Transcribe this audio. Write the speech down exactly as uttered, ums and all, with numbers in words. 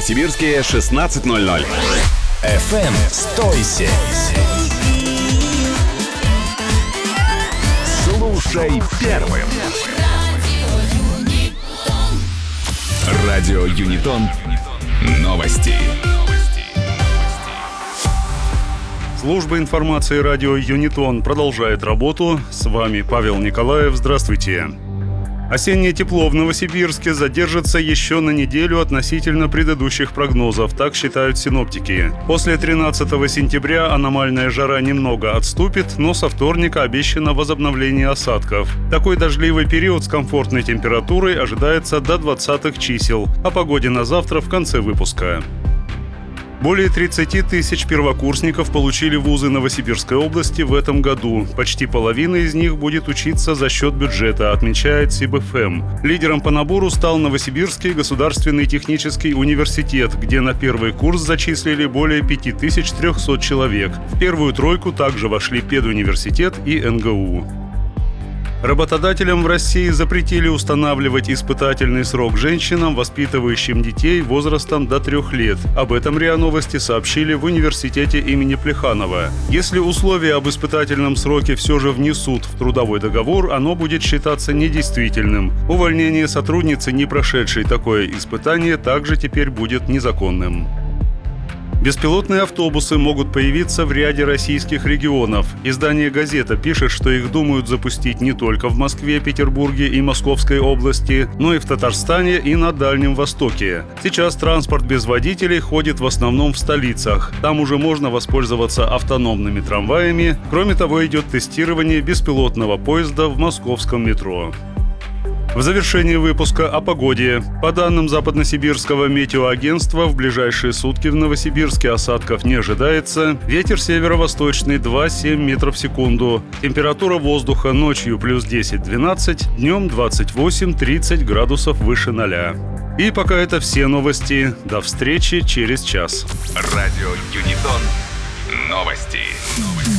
Новосибирске шестнадцать ноль ноль. эф эм сто семь. Слушай первым. Радио Юнитон. Новости. Служба информации радио Юнитон продолжает работу. С вами Павел Николаев. Здравствуйте. Осеннее тепло в Новосибирске задержится еще на неделю относительно предыдущих прогнозов, так считают синоптики. После тринадцатого сентября аномальная жара немного отступит, но со вторника обещано возобновление осадков. Такой дождливый период с комфортной температурой ожидается до двадцатых чисел. О погоде на завтра в конце выпуска. Более тридцати тысяч первокурсников получили вузы Новосибирской области в этом году. Почти половина из них будет учиться за счет бюджета, отмечает СибЭФМ. Лидером по набору стал Новосибирский государственный технический университет, где на первый курс зачислили более пяти тысяч трехсот человек. В первую тройку также вошли педуниверситет и эн гэ у. Работодателям в России запретили устанавливать испытательный срок женщинам, воспитывающим детей возрастом до трех лет. Об этом РИА Новости сообщили в университете имени Плеханова. Если условия об испытательном сроке все же внесут в трудовой договор, оно будет считаться недействительным. Увольнение сотрудницы, не прошедшей такое испытание, также теперь будет незаконным. Беспилотные автобусы могут появиться в ряде российских регионов. Издание «Газета» пишет, что их думают запустить не только в Москве, Петербурге и Московской области, но и в Татарстане и на Дальнем Востоке. Сейчас транспорт без водителей ходит в основном в столицах. Там уже можно воспользоваться автономными трамваями. Кроме того, идет тестирование беспилотного поезда в московском метро. В завершении выпуска о погоде. По данным Западносибирского метеоагентства, в ближайшие сутки в Новосибирске осадков не ожидается. Ветер северо-восточный два-семь метров в секунду. Температура воздуха ночью плюс десять-двенадцать, днем двадцать восемь-тридцать градусов выше ноля. И пока это все новости. До встречи через час. Радио Юнитон. Новости.